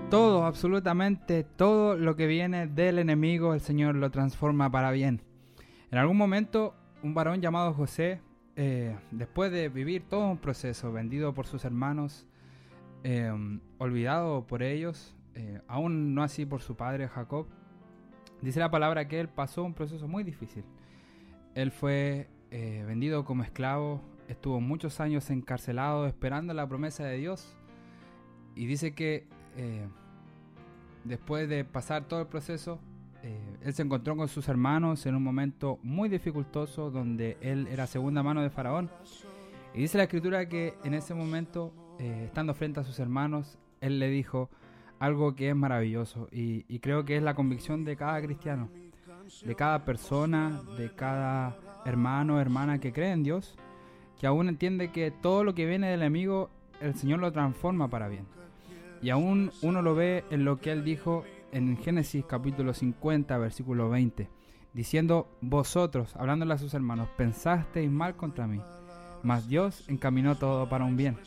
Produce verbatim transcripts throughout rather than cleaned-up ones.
Todo, absolutamente todo lo que viene del enemigo, el Señor lo transforma para bien. En algún momento, un varón llamado José, eh, después de vivir todo un proceso, vendido por sus hermanos, eh, olvidado por ellos, eh, aún no así por su padre Jacob, dice la palabra que él pasó un proceso muy difícil. Él fue eh, vendido como esclavo, estuvo muchos años encarcelado esperando la promesa de Dios, y dice que eh, después de pasar todo el proceso, eh, él se encontró con sus hermanos en un momento muy dificultoso donde él era segunda mano de Faraón. Y dice la escritura que en ese momento, eh, estando frente a sus hermanos, él le dijo algo que es maravilloso, y, y creo que es la convicción de cada cristiano, de cada persona, de cada hermano o hermana que cree en Dios, que aún entiende que todo lo que viene del enemigo, el Señor lo transforma para bien. Y aún uno lo ve en lo que él dijo en Génesis capítulo cincuenta, versículo veinte, diciendo: vosotros, hablándole a sus hermanos, pensasteis mal contra mí, mas Dios encaminó todo para un bien.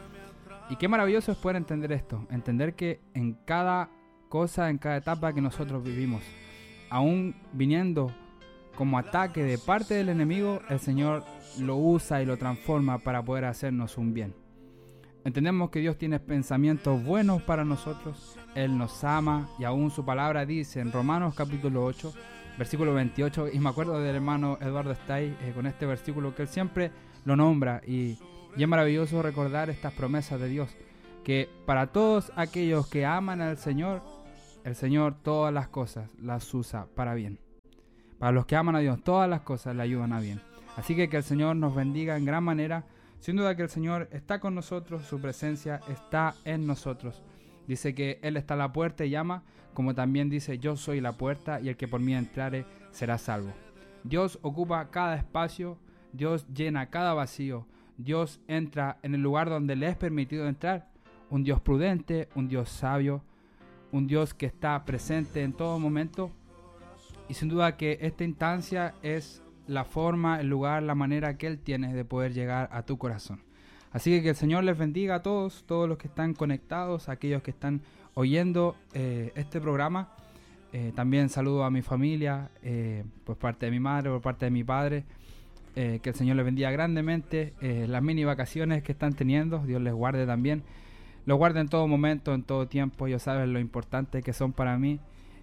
Y qué maravilloso es poder entender esto, entender que en cada cosa, en cada etapa que nosotros vivimos, aún viniendo como ataque de parte del enemigo, el Señor lo usa y lo transforma para poder hacernos un bien. Entendemos que Dios tiene pensamientos buenos para nosotros, Él nos ama, y aún su palabra dice en Romanos capítulo ocho, versículo veintiocho, y me acuerdo del hermano Eduardo Stay eh, con este versículo que él siempre lo nombra, y, y es maravilloso recordar estas promesas de Dios, que para todos aquellos que aman al Señor, el Señor todas las cosas las usa para bien. Para los que aman a Dios, todas las cosas le ayudan a bien. Así que que el Señor nos bendiga en gran manera. Sin duda que el Señor está con nosotros, su presencia está en nosotros. Dice que Él está a la puerta y llama, como también dice: yo soy la puerta, y el que por mí entrare será salvo. Dios ocupa cada espacio, Dios llena cada vacío, Dios entra en el lugar donde le es permitido entrar. Un Dios prudente, un Dios sabio, un Dios que está presente en todo momento. Y sin duda que esta instancia es la forma, el lugar, la manera que Él tiene de poder llegar a tu corazón. Así que que el Señor les bendiga a todos, todos los que están conectados, aquellos que están oyendo eh, este programa. Eh, también saludo a mi familia, eh, por parte de mi madre, por parte de mi padre. Eh, que el Señor les bendiga grandemente. Eh, las mini vacaciones que están teniendo, Dios les guarde también. Los guarde en todo momento, en todo tiempo. Ellos saben lo importante que son para mí.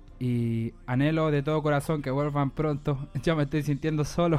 Y anhelo de todo corazón que vuelvan pronto. Yo me estoy sintiendo solo.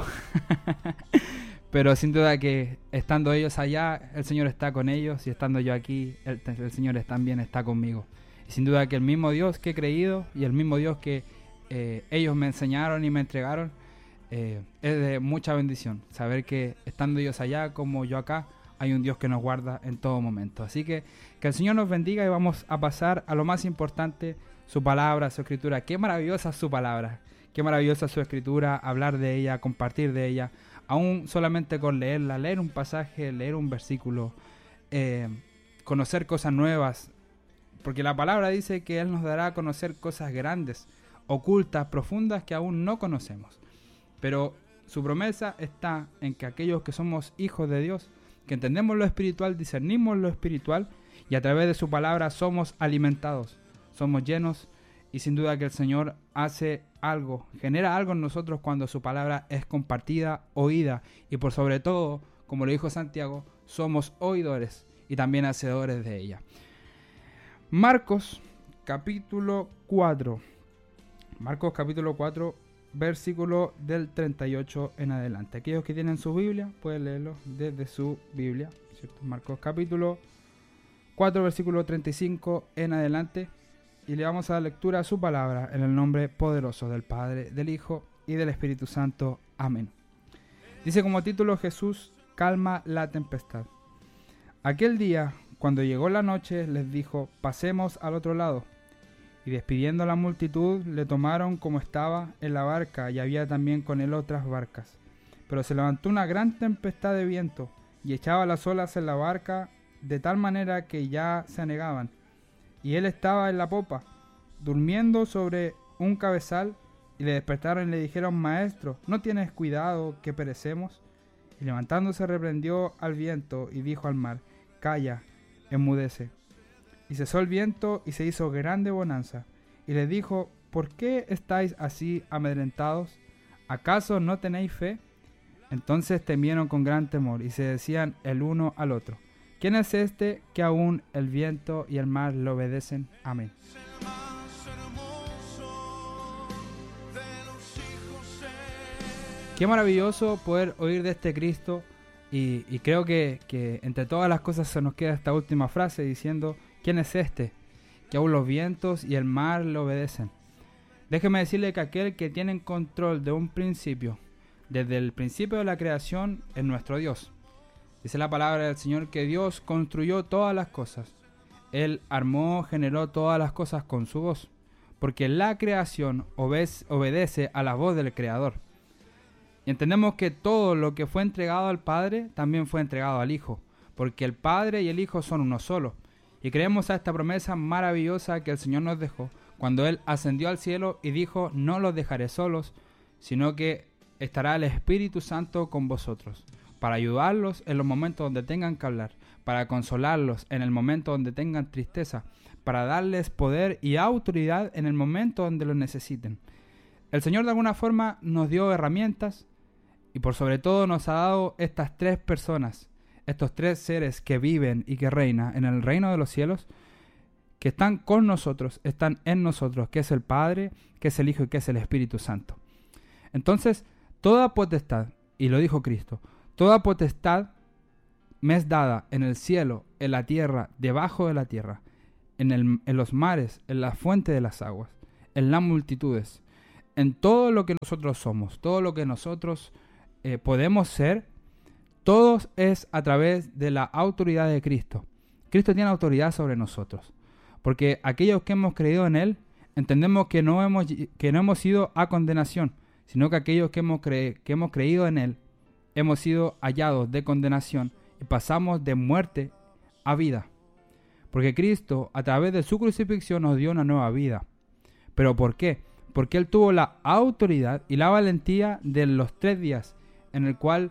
Pero sin duda que estando ellos allá, el Señor está con ellos. Y estando yo aquí, el, el Señor también está conmigo. Y sin duda que el mismo Dios que he creído, y el mismo Dios que eh, ellos me enseñaron y me entregaron, eh, es de mucha bendición. Saber que estando ellos allá como yo acá, hay un Dios que nos guarda en todo momento. Así que que el Señor nos bendiga, y vamos a pasar a lo más importante: su palabra, su escritura. Qué maravillosa es su palabra, qué maravillosa es su escritura, hablar de ella, compartir de ella, aún solamente con leerla, leer un pasaje, leer un versículo, eh, conocer cosas nuevas, porque la palabra dice que Él nos dará a conocer cosas grandes, ocultas, profundas, que aún no conocemos. Pero su promesa está en que aquellos que somos hijos de Dios, que entendemos lo espiritual, discernimos lo espiritual, y a través de su palabra somos alimentados, somos llenos, y sin duda que el Señor hace algo, genera algo en nosotros cuando su palabra es compartida, oída, y por sobre todo, como lo dijo Santiago, somos oidores y también hacedores de ella. Marcos capítulo cuatro. Marcos capítulo cuatro, versículo del treinta y ocho en adelante. Aquellos que tienen su Biblia pueden leerlo desde su Biblia, ¿cierto? Marcos capítulo cuatro, versículo treinta y cinco en adelante. Y le vamos a dar lectura a su palabra en el nombre poderoso del Padre, del Hijo y del Espíritu Santo. Amén. Dice como título: Jesús calma la tempestad. Aquel día, cuando llegó la noche, les dijo: pasemos al otro lado. Y despidiendo a la multitud, le tomaron como estaba en la barca, y había también con él otras barcas. Pero se levantó una gran tempestad de viento, y echaba las olas en la barca, de tal manera que ya se anegaban. Y él estaba en la popa, durmiendo sobre un cabezal, y le despertaron y le dijeron: Maestro, ¿no tienes cuidado que perecemos? Y levantándose reprendió al viento y dijo al mar: Calla, enmudece. y cesó el viento y se hizo grande bonanza. Y les dijo: ¿por qué estáis así amedrentados? ¿Acaso no tenéis fe? Entonces temieron con gran temor y se decían el uno al otro: ¿quién es este que aún el viento y el mar le obedecen? Amén. Qué maravilloso poder oír de este Cristo, y, y creo que, que entre todas las cosas se nos queda esta última frase diciendo: ¿quién es este que aún los vientos y el mar le obedecen? Déjeme decirle que aquel que tiene control de un principio, desde el principio de la creación, es nuestro Dios. Dice la palabra del Señor que Dios construyó todas las cosas. Él armó, generó todas las cosas con su voz, porque la creación obede- obedece a la voz del Creador. Y entendemos que todo lo que fue entregado al Padre también fue entregado al Hijo, porque el Padre y el Hijo son uno solo. Y creemos a esta promesa maravillosa que el Señor nos dejó cuando Él ascendió al cielo y dijo: no los dejaré solos, sino que estará el Espíritu Santo con vosotros, para ayudarlos en los momentos donde tengan que hablar, para consolarlos en el momento donde tengan tristeza, para darles poder y autoridad en el momento donde lo necesiten. El Señor de alguna forma nos dio herramientas, y por sobre todo nos ha dado estas tres personas, estos tres seres que viven y que reinan en el reino de los cielos, que están con nosotros, están en nosotros, que es el Padre, que es el Hijo y que es el Espíritu Santo. Entonces, toda potestad, y lo dijo Cristo, toda potestad me es dada en el cielo, en la tierra, debajo de la tierra, en, el, en los mares, en la fuente de las aguas, en las multitudes, en todo lo que nosotros somos, todo lo que nosotros eh, podemos ser, todo es a través de la autoridad de Cristo. Cristo tiene autoridad sobre nosotros, porque aquellos que hemos creído en Él, entendemos que no hemos, que no hemos ido a condenación, sino que aquellos que hemos, cre- que hemos creído en Él, hemos sido hallados de condenación y pasamos de muerte a vida. Porque Cristo, a través de su crucifixión, nos dio una nueva vida. ¿Pero por qué? Porque Él tuvo la autoridad y la valentía de los tres días en el cual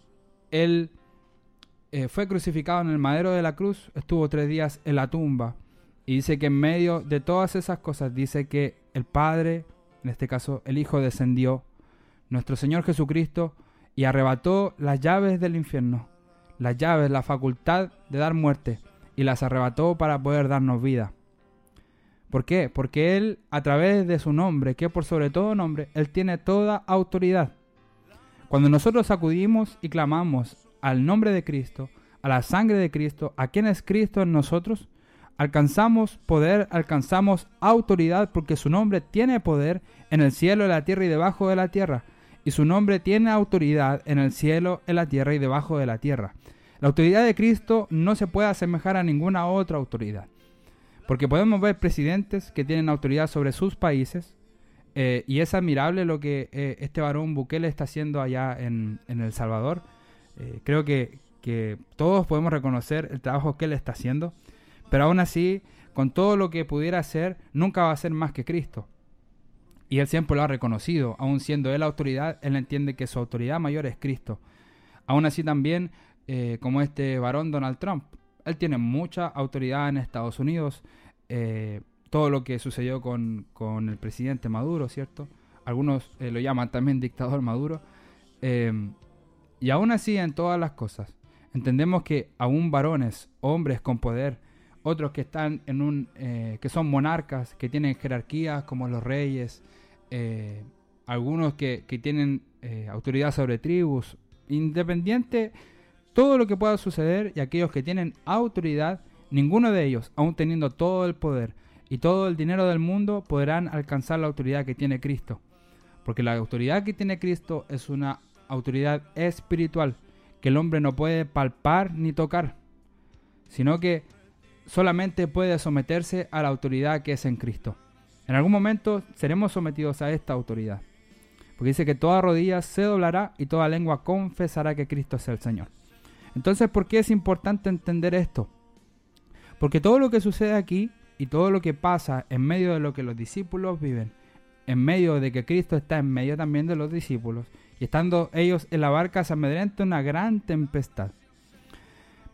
Él eh, fue crucificado en el madero de la cruz, estuvo tres días en la tumba. Y dice que en medio de todas esas cosas, dice que el Padre, en este caso el Hijo, descendió, nuestro Señor Jesucristo, y arrebató las llaves del infierno, las llaves, la facultad de dar muerte, y las arrebató para poder darnos vida. ¿Por qué? Porque Él, a través de su nombre, que por sobre todo nombre, Él tiene toda autoridad. Cuando nosotros acudimos y clamamos al nombre de Cristo, a la sangre de Cristo, a quien es Cristo en nosotros, alcanzamos poder, alcanzamos autoridad, porque su nombre tiene poder en el cielo, en la tierra y debajo de la tierra. Y su nombre tiene autoridad en el cielo, en la tierra y debajo de la tierra. La autoridad de Cristo no se puede asemejar a ninguna otra autoridad. Porque podemos ver presidentes que tienen autoridad sobre sus países, eh, y es admirable lo que eh, este varón Bukele está haciendo allá en, en El Salvador. Eh, creo que, que todos podemos reconocer el trabajo que él está haciendo, pero aún así, con todo lo que pudiera hacer, nunca va a ser más que Cristo. Y él siempre lo ha reconocido, aún siendo él la autoridad, él entiende que su autoridad mayor es Cristo. Aún así también, eh, como este varón Donald Trump, él tiene mucha autoridad en Estados Unidos. Eh, todo lo que sucedió con, con el presidente Maduro, ¿cierto? Algunos eh, lo llaman también dictador Maduro. Eh, y aún así, en todas las cosas, entendemos que aún varones, hombres con poder, otros que están en un, eh, que son monarcas, que tienen jerarquías como los reyes, eh, algunos que, que tienen eh, autoridad sobre tribus, independiente todo lo que pueda suceder, y aquellos que tienen autoridad, ninguno de ellos, aún teniendo todo el poder y todo el dinero del mundo, podrán alcanzar la autoridad que tiene Cristo. Porque la autoridad que tiene Cristo es una autoridad espiritual que el hombre no puede palpar ni tocar, sino que solamente puede someterse a la autoridad que es en Cristo. En algún momento seremos sometidos a esta autoridad, porque dice que toda rodilla se doblará y toda lengua confesará que Cristo es el Señor. Entonces, ¿por qué es importante entender esto? Porque todo lo que sucede aquí y todo lo que pasa en medio de lo que los discípulos viven, en medio de que Cristo está en medio también de los discípulos, y estando ellos en la barca se amedrenta una gran tempestad.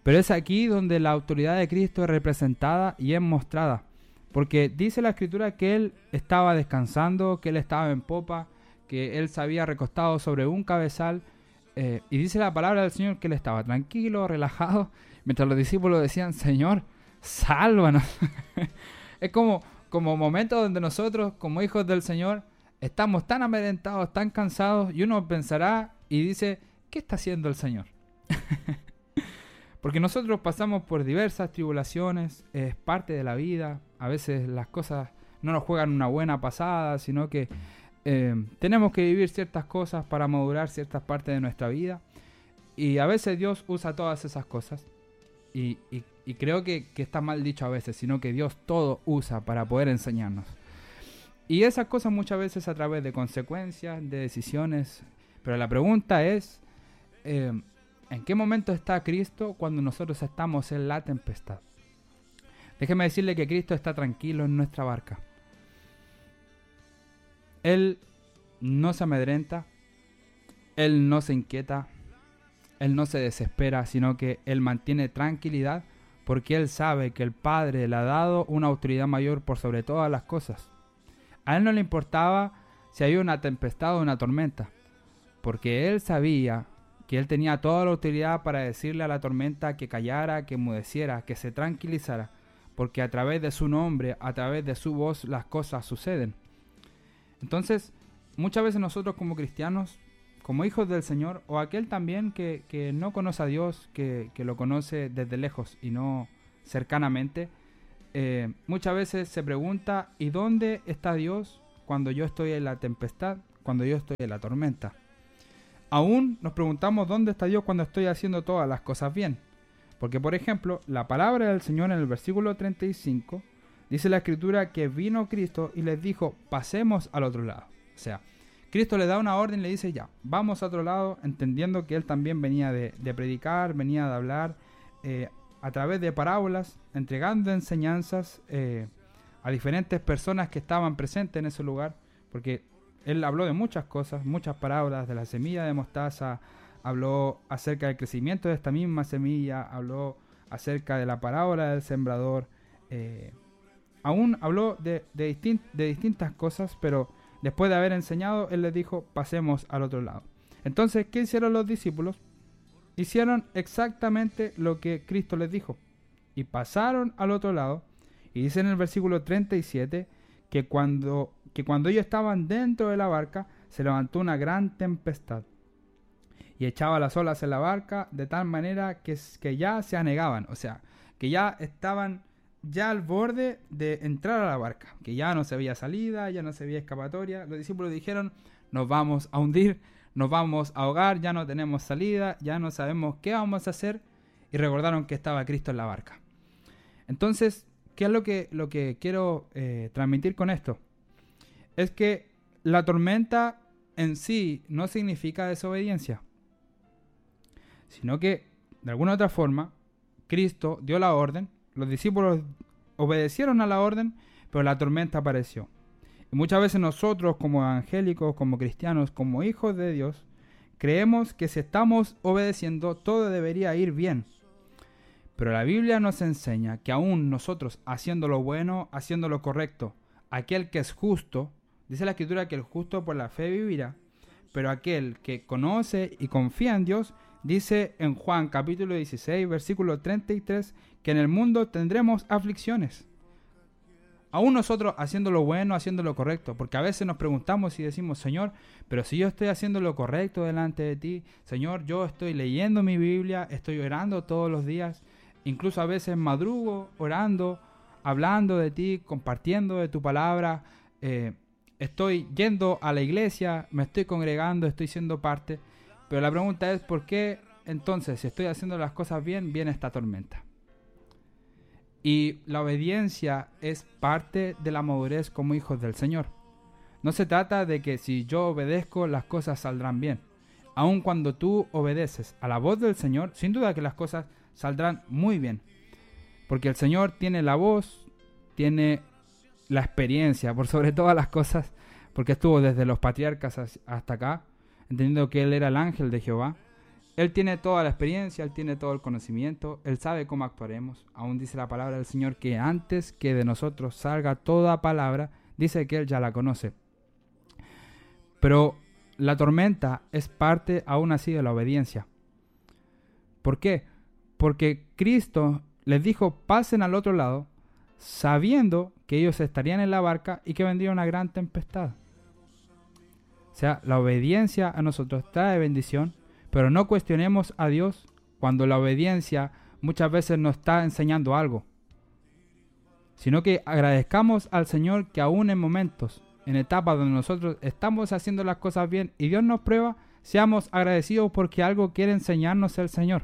Pero es aquí donde la autoridad de Cristo es representada y es mostrada. Porque dice la Escritura que Él estaba descansando, que Él estaba en popa, que Él se había recostado sobre un cabezal. Eh, y dice la palabra del Señor que Él estaba tranquilo, relajado, mientras los discípulos decían, Señor, sálvanos. Es como, como momentos donde nosotros, como hijos del Señor, estamos tan amedrentados, tan cansados, y uno pensará y dice, ¿qué está haciendo el Señor? Porque nosotros pasamos por diversas tribulaciones, es parte de la vida. A veces las cosas no nos juegan una buena pasada, sino que eh, tenemos que vivir ciertas cosas para madurar ciertas partes de nuestra vida. Y a veces Dios usa todas esas cosas. Y, y, y creo que, que está mal dicho a veces, sino que Dios todo usa para poder enseñarnos. Y esas cosas muchas veces a través de consecuencias, de decisiones. Pero la pregunta es... Eh, ¿En qué momento está Cristo cuando nosotros estamos en la tempestad? Déjeme decirle que Cristo está tranquilo en nuestra barca. Él no se amedrenta, Él no se inquieta, Él no se desespera, sino que Él mantiene tranquilidad porque Él sabe que el Padre le ha dado una autoridad mayor por sobre todas las cosas. A Él no le importaba si había una tempestad o una tormenta, porque Él sabía que Él tenía toda la autoridad para decirle a la tormenta que callara, que enmudeciera, que se tranquilizara, porque a través de su nombre, a través de su voz, las cosas suceden. Entonces, muchas veces nosotros como cristianos, como hijos del Señor, o aquel también que, que no conoce a Dios, que, que lo conoce desde lejos y no cercanamente, eh, muchas veces se pregunta, ¿y dónde está Dios cuando yo estoy en la tempestad, cuando yo estoy en la tormenta? Aún nos preguntamos dónde está Dios cuando estoy haciendo todas las cosas bien. Porque, por ejemplo, la palabra del Señor en el versículo treinta y cinco dice la Escritura que vino Cristo y les dijo, pasemos al otro lado. O sea, Cristo le da una orden y le dice, ya, vamos a otro lado, entendiendo que Él también venía de, de predicar, venía de hablar eh, a través de parábolas, entregando enseñanzas eh, a diferentes personas que estaban presentes en ese lugar, porque Él habló de muchas cosas, muchas parábolas, de la semilla de mostaza, habló acerca del crecimiento de esta misma semilla, habló acerca de la parábola del sembrador, eh, aún habló de, de, distint, de distintas cosas, pero después de haber enseñado, Él les dijo, pasemos al otro lado. Entonces, ¿qué hicieron los discípulos? Hicieron exactamente lo que Cristo les dijo, y pasaron al otro lado, y dice en el versículo treinta y siete, que cuando... que cuando ellos estaban dentro de la barca, se levantó una gran tempestad y echaba las olas en la barca de tal manera que, que ya se anegaban, o sea, que ya estaban ya al borde de entrar a la barca, que ya no se veía salida, ya no se veía escapatoria. Los discípulos dijeron, nos vamos a hundir, nos vamos a ahogar, ya no tenemos salida, ya no sabemos qué vamos a hacer, y recordaron que estaba Cristo en la barca. Entonces, ¿qué es lo que, lo que quiero eh, transmitir con esto? Es que la tormenta en sí no significa desobediencia, sino que de alguna otra forma Cristo dio la orden, los discípulos obedecieron a la orden, pero la tormenta apareció. Y muchas veces nosotros como evangélicos, como cristianos, como hijos de Dios, creemos que si estamos obedeciendo todo debería ir bien. Pero la Biblia nos enseña que aún nosotros haciendo lo bueno, haciendo lo correcto, aquel que es justo, dice la Escritura que el justo por la fe vivirá, pero aquel que conoce y confía en Dios, dice en Juan capítulo dieciséis, versículo treinta y tres, que en el mundo tendremos aflicciones. Aún nosotros haciendo lo bueno, haciendo lo correcto, porque a veces nos preguntamos y decimos, Señor, pero si yo estoy haciendo lo correcto delante de ti, Señor, yo estoy leyendo mi Biblia, estoy orando todos los días, incluso a veces madrugo orando, hablando de ti, compartiendo de tu palabra, eh, estoy yendo a la iglesia, me estoy congregando, estoy siendo parte. Pero la pregunta es, ¿por qué entonces, si estoy haciendo las cosas bien, viene esta tormenta? Y la obediencia es parte de la madurez como hijos del Señor. No se trata de que si yo obedezco, las cosas saldrán bien. Aun cuando tú obedeces a la voz del Señor, sin duda que las cosas saldrán muy bien. Porque el Señor tiene la voz, tiene la experiencia por sobre todas las cosas, porque estuvo desde los patriarcas hasta acá, entendiendo que Él era el ángel de Jehová, Él tiene toda la experiencia, Él tiene todo el conocimiento, Él sabe cómo actuaremos. Aún dice la palabra del Señor que antes que de nosotros salga toda palabra, dice que Él ya la conoce. Pero la tormenta es parte aún así de la obediencia. ¿Por qué? Porque Cristo les dijo, pasen al otro lado, sabiendo que ellos estarían en la barca y que vendría una gran tempestad. O sea, la obediencia a nosotros trae bendición, pero no cuestionemos a Dios cuando la obediencia muchas veces nos está enseñando algo, sino que agradezcamos al Señor que aún en momentos, en etapas donde nosotros estamos haciendo las cosas bien y Dios nos prueba, seamos agradecidos porque algo quiere enseñarnos el Señor.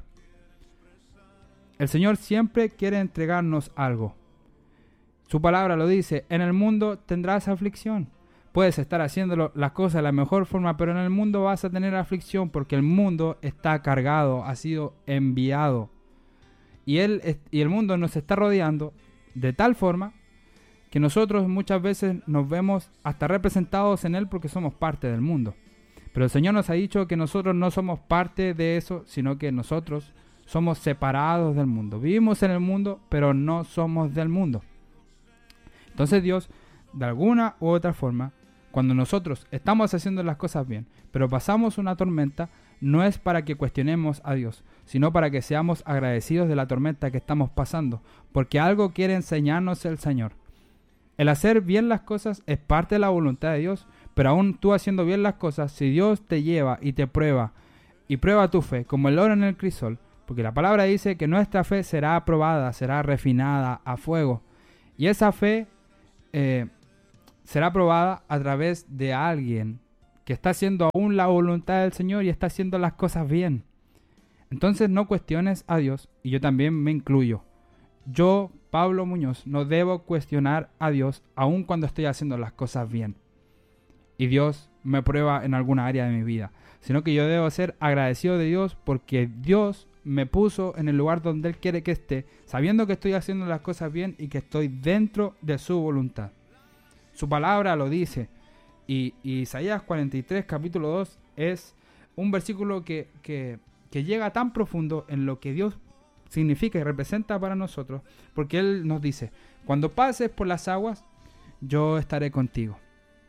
El Señor siempre quiere entregarnos algo. Su palabra lo dice, en el mundo tendrás aflicción. Puedes estar haciendo las cosas de la mejor forma, pero en el mundo vas a tener aflicción porque el mundo está cargado, ha sido enviado. Y, él, y el mundo nos está rodeando de tal forma que nosotros muchas veces nos vemos hasta representados en él porque somos parte del mundo. Pero el Señor nos ha dicho que nosotros no somos parte de eso, sino que nosotros somos separados del mundo. Vivimos en el mundo, pero no somos del mundo. Entonces Dios, de alguna u otra forma, cuando nosotros estamos haciendo las cosas bien, pero pasamos una tormenta, no es para que cuestionemos a Dios, sino para que seamos agradecidos de la tormenta que estamos pasando, porque algo quiere enseñarnos el Señor. El hacer bien las cosas es parte de la voluntad de Dios, pero aún tú haciendo bien las cosas, si Dios te lleva y te prueba, y prueba tu fe, como el oro en el crisol, porque la palabra dice que nuestra fe será aprobada, será refinada a fuego, y esa fe eh, será probada a través de alguien que está haciendo aún la voluntad del Señor y está haciendo las cosas bien. Entonces no cuestiones a Dios, y yo también me incluyo. Yo, Pablo Muñoz, no debo cuestionar a Dios aun cuando estoy haciendo las cosas bien y Dios me prueba en alguna área de mi vida, sino que yo debo ser agradecido de Dios porque Dios me puso en el lugar donde Él quiere que esté, sabiendo que estoy haciendo las cosas bien y que estoy dentro de su voluntad. Su palabra lo dice, y, y Isaías cuarenta y tres, capítulo dos, es un versículo que, que, que llega tan profundo en lo que Dios significa y representa para nosotros, porque Él nos dice, cuando pases por las aguas, yo estaré contigo.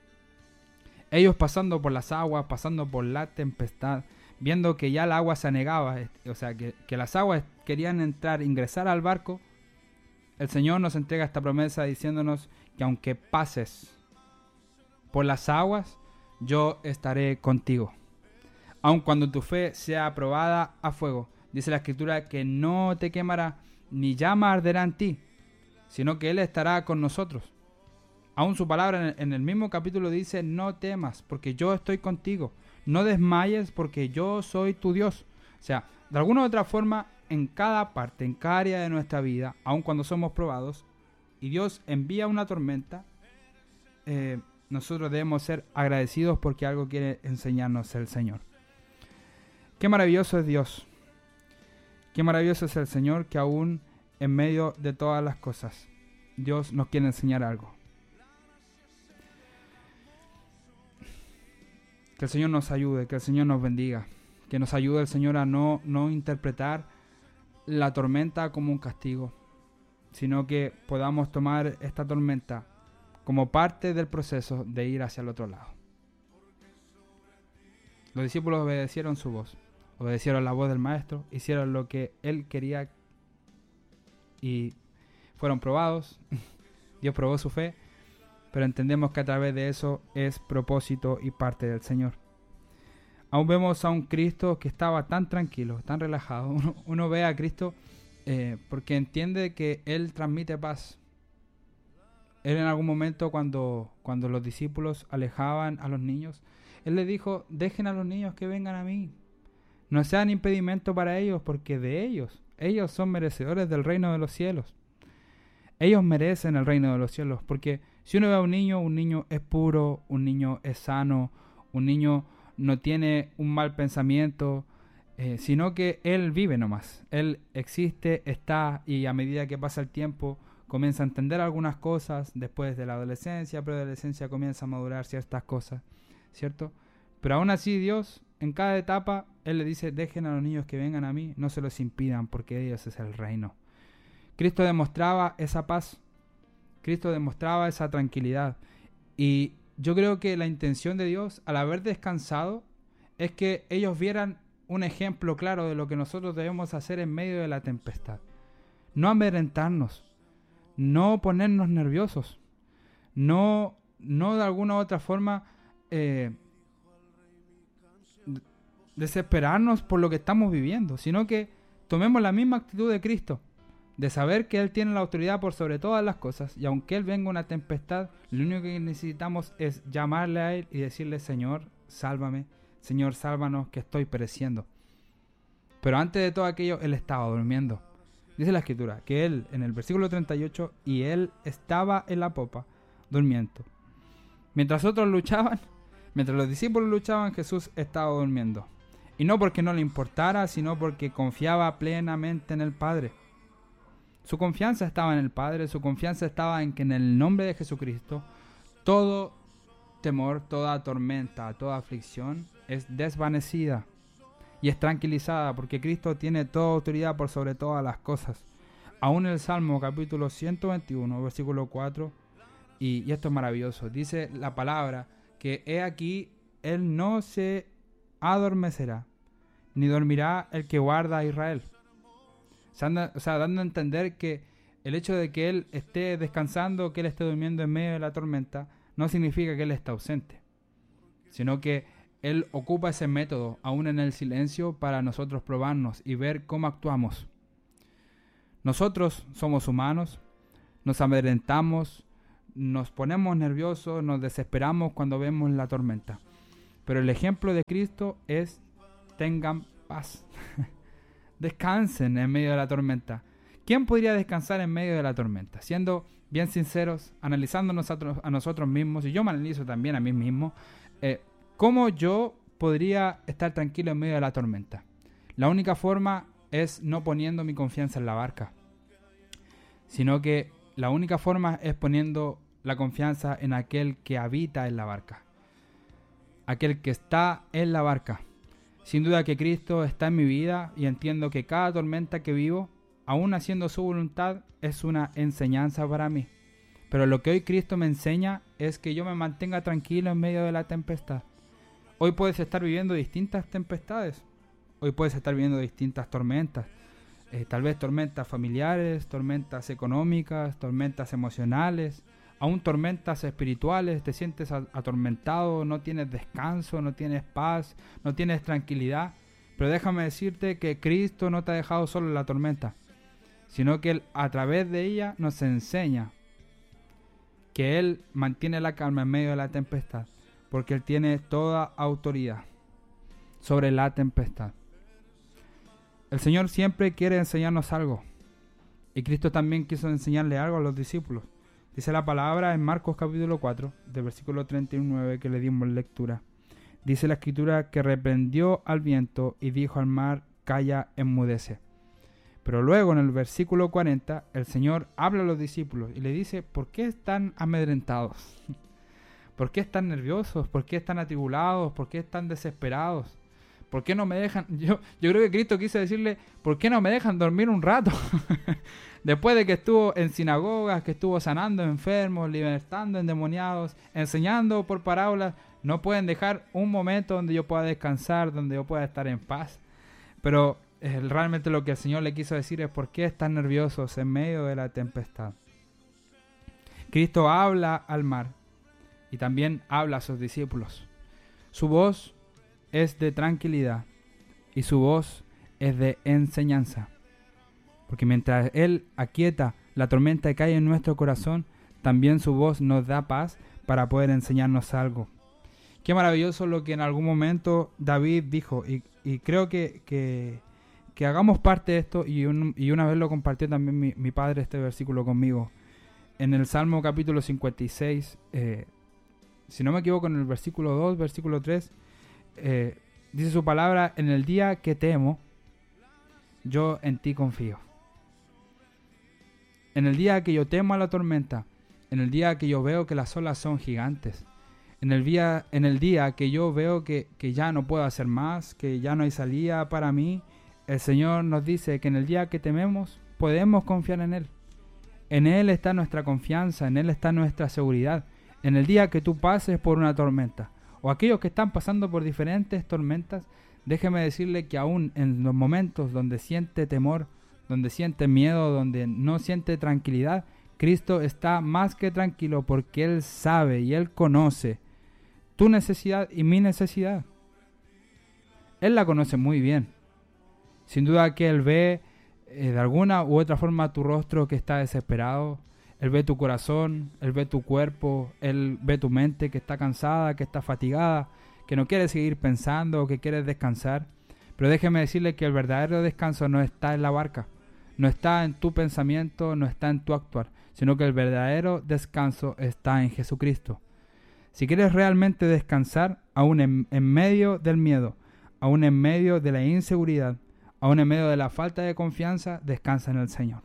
Ellos pasando por las aguas, pasando por la tempestad, viendo que ya el agua se anegaba, o sea, que, que las aguas querían entrar, ingresar al barco, el Señor nos entrega esta promesa diciéndonos que aunque pases por las aguas, yo estaré contigo. Aun cuando tu fe sea aprobada a fuego, dice la Escritura que no te quemará, ni llama arderá en ti, sino que Él estará con nosotros. Aún su palabra en el mismo capítulo dice, no temas, porque yo estoy contigo. No desmayes, porque yo soy tu Dios. O sea, de alguna u otra forma, en cada parte, en cada área de nuestra vida, aun cuando somos probados, y Dios envía una tormenta, eh, nosotros debemos ser agradecidos porque algo quiere enseñarnos el Señor. Qué maravilloso es Dios. Qué maravilloso es el Señor que aún en medio de todas las cosas, Dios nos quiere enseñar algo. Que el Señor nos ayude, que el Señor nos bendiga, que nos ayude el Señor a no, no interpretar la tormenta como un castigo, sino que podamos tomar esta tormenta como parte del proceso de ir hacia el otro lado. Los discípulos obedecieron su voz, obedecieron la voz del Maestro, hicieron lo que Él quería y fueron probados. Dios probó su fe, pero entendemos que a través de eso es propósito y parte del Señor. Aún vemos a un Cristo que estaba tan tranquilo, tan relajado. Uno, uno ve a Cristo eh, porque entiende que Él transmite paz. Él en algún momento cuando, cuando los discípulos alejaban a los niños, Él les dijo, dejen a los niños que vengan a mí. No sean impedimento para ellos, porque de ellos, ellos son merecedores del reino de los cielos. Ellos merecen el reino de los cielos, porque si uno ve a un niño, un niño es puro, un niño es sano, un niño no tiene un mal pensamiento, eh, sino que él vive nomás. Él existe, está, y a medida que pasa el tiempo comienza a entender algunas cosas. Después de la adolescencia, preadolescencia, comienza a madurar ciertas cosas, ¿cierto? Pero aún así Dios en cada etapa, Él le dice, dejen a los niños que vengan a mí, no se los impidan, porque de ellos es el reino. Cristo demostraba esa paz, Cristo demostraba esa tranquilidad. Y yo creo que la intención de Dios, al haber descansado, es que ellos vieran un ejemplo claro de lo que nosotros debemos hacer en medio de la tempestad. No amedrentarnos, no ponernos nerviosos, no, no de alguna u otra forma eh, desesperarnos por lo que estamos viviendo, sino que tomemos la misma actitud de Cristo, de saber que Él tiene la autoridad por sobre todas las cosas, y aunque Él venga una tempestad, lo único que necesitamos es llamarle a Él y decirle, Señor, sálvame, Señor, sálvanos, que estoy pereciendo. Pero antes de todo aquello, Él estaba durmiendo. Dice la Escritura, que Él, en el versículo treinta y ocho, y Él estaba en la popa, durmiendo. Mientras otros luchaban, mientras los discípulos luchaban, Jesús estaba durmiendo. Y no porque no le importara, sino porque confiaba plenamente en el Padre. Su confianza estaba en el Padre, su confianza estaba en que en el nombre de Jesucristo, todo temor, toda tormenta, toda aflicción es desvanecida y es tranquilizada, porque Cristo tiene toda autoridad por sobre todas las cosas. Aún el Salmo capítulo ciento veintiuno, versículo cuatro, y, y esto es maravilloso, dice la palabra que he aquí, Él no se adormecerá, ni dormirá el que guarda a Israel. O sea, dando a entender que el hecho de que Él esté descansando, que Él esté durmiendo en medio de la tormenta, no significa que Él está ausente, sino que Él ocupa ese método, aún en el silencio, para nosotros probarnos y ver cómo actuamos. Nosotros somos humanos, nos amedrentamos, nos ponemos nerviosos, nos desesperamos cuando vemos la tormenta. Pero el ejemplo de Cristo es, tengan paz. Descansen en medio de la tormenta. ¿Quién podría descansar en medio de la tormenta? Siendo bien sinceros, analizándonos a, a nosotros mismos, y yo me analizo también a mí mismo, eh, ¿cómo yo podría estar tranquilo en medio de la tormenta? La única forma es no poniendo mi confianza en la barca, sino que la única forma es poniendo la confianza en aquel que habita en la barca, aquel que está en la barca. Sin duda que Cristo está en mi vida y entiendo que cada tormenta que vivo, aún haciendo su voluntad, es una enseñanza para mí. Pero lo que hoy Cristo me enseña es que yo me mantenga tranquilo en medio de la tempestad. Hoy puedes estar viviendo distintas tempestades. Hoy puedes estar viviendo distintas tormentas. Eh, tal vez tormentas familiares, tormentas económicas, tormentas emocionales, aún tormentas espirituales. Te sientes atormentado, no tienes descanso, no tienes paz, no tienes tranquilidad. Pero déjame decirte que Cristo no te ha dejado solo en la tormenta, sino que Él, a través de ella, nos enseña que Él mantiene la calma en medio de la tempestad, porque Él tiene toda autoridad sobre la tempestad. El Señor siempre quiere enseñarnos algo, y Cristo también quiso enseñarle algo a los discípulos. Dice la palabra en Marcos capítulo cuatro, del versículo treinta y nueve que le dimos lectura. Dice la Escritura que reprendió al viento y dijo al mar, calla, enmudece. Pero luego en el versículo cuarenta, el Señor habla a los discípulos y le dice, ¿por qué están amedrentados? ¿Por qué están nerviosos? ¿Por qué están atribulados? ¿Por qué están desesperados? ¿Por qué no me dejan? Yo, yo creo que Cristo quiso decirle, ¿por qué no me dejan dormir un rato? Después de que estuvo en sinagogas, que estuvo sanando enfermos, libertando endemoniados, enseñando por parábolas, no pueden dejar un momento donde yo pueda descansar, donde yo pueda estar en paz. Pero eh, realmente lo que el Señor le quiso decir es, ¿por qué están nerviosos en medio de la tempestad? Cristo habla al mar y también habla a sus discípulos. Su voz es de tranquilidad y su voz es de enseñanza. Porque mientras Él aquieta la tormenta que cae en nuestro corazón, también su voz nos da paz para poder enseñarnos algo. Qué maravilloso lo que en algún momento David dijo, y, y creo que, que, que hagamos parte de esto, y, un, y una vez lo compartió también mi, mi padre este versículo conmigo. En el Salmo capítulo cincuenta y seis, eh, si no me equivoco, en el versículo dos, versículo tres, eh, dice su palabra, en el día que temo, yo en ti confío. En el día que yo temo a la tormenta, en el día que yo veo que las olas son gigantes, En el día, en el día que yo veo que, que ya no puedo hacer más, que ya no hay salida para mí, el Señor nos dice que en el día que tememos, podemos confiar en Él. En Él está nuestra confianza, en Él está nuestra seguridad. En el día que tú pases por una tormenta, o aquellos que están pasando por diferentes tormentas, déjeme decirle que aún en los momentos donde siente temor, donde siente miedo, donde no siente tranquilidad, Cristo está más que tranquilo porque Él sabe y Él conoce tu necesidad y mi necesidad. Él la conoce muy bien. Sin duda que Él ve eh, de alguna u otra forma tu rostro que está desesperado. Él ve tu corazón, Él ve tu cuerpo, Él ve tu mente que está cansada, que está fatigada, que no quiere seguir pensando o que quiere descansar. Pero déjeme decirle que el verdadero descanso no está en la barca, no está en tu pensamiento, no está en tu actuar, sino que el verdadero descanso está en Jesucristo. Si quieres realmente descansar, aún en, en medio del miedo, aún en medio de la inseguridad, aún en medio de la falta de confianza, descansa en el Señor.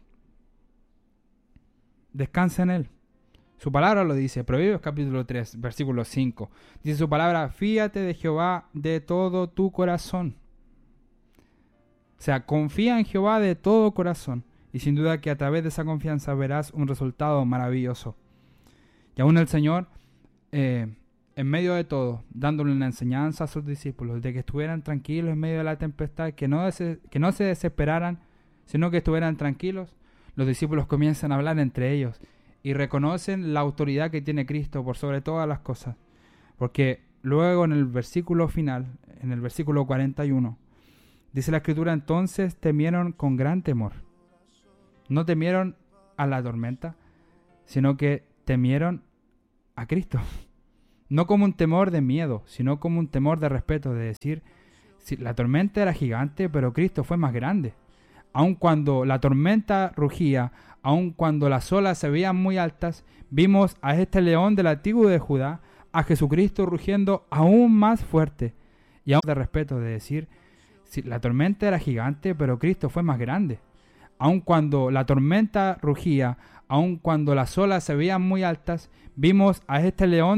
Descansa en Él. Su palabra lo dice, Proverbios capítulo tres, versículo cinco. Dice su palabra, fíate de Jehová de todo tu corazón. O sea, confía en Jehová de todo corazón. Y sin duda que a través de esa confianza verás un resultado maravilloso. Y aún el Señor, eh, en medio de todo, dándole una enseñanza a sus discípulos, de que estuvieran tranquilos en medio de la tempestad, que no, des- que no se desesperaran, sino que estuvieran tranquilos. Los discípulos comienzan a hablar entre ellos y reconocen la autoridad que tiene Cristo por sobre todas las cosas. Porque luego en el versículo final, en el versículo cuarenta y uno, dice la Escritura, entonces temieron con gran temor. No temieron a la tormenta, sino que temieron a Cristo. No como un temor de miedo, sino como un temor de respeto, de decir, si la tormenta era gigante, pero Cristo fue más grande. Aun cuando la tormenta rugía, aun cuando las olas se veían muy altas, vimos a este león de la tribu de Judá, a Jesucristo rugiendo aún más fuerte. Y aún de respeto, de decir, si la tormenta era gigante, pero Cristo fue más grande. Aun cuando la tormenta rugía, aun cuando las olas se veían muy altas, vimos a este león